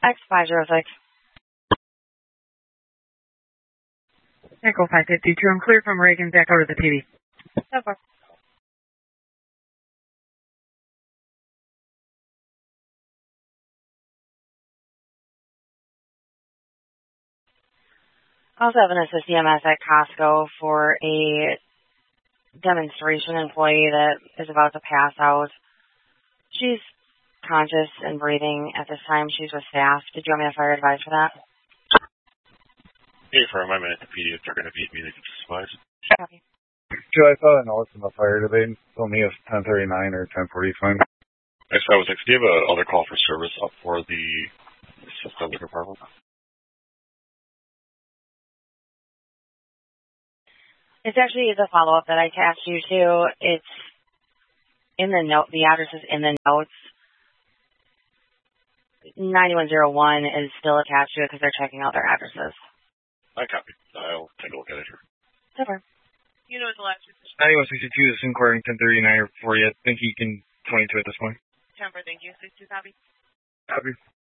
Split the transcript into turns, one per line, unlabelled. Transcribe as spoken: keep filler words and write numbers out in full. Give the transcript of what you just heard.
X five zero six.
Echo five fifty-two. I'm clear from Reagan back out of the P D.
So far. Also have an assist E M S at Costco for a demonstration employee that is about to pass out. She's conscious and breathing at this time. She's with staff. Did you want me to fire advice for that?
Hey, for a moment, the P D, if they're going to beat me, they can just advise.
Copy.
Joe, I saw a notice in the fire today. Told me if ten thirty-nine or ten forty is fine.
Next, I was like, do you have another call for service up for the system department?
It's actually the follow-up that I tasked you to. It's in the note. The address is in the notes. ninety-one oh one is still attached to it because they're checking out their addresses.
I copy. I'll take a look at it here.
Super.
You know what the last position?
ninety-one sixty-two is inquiring ten thirty-nine or forty. I think he can twenty-two at this point.
Temper, thank you. sixty-two copy.
Copy.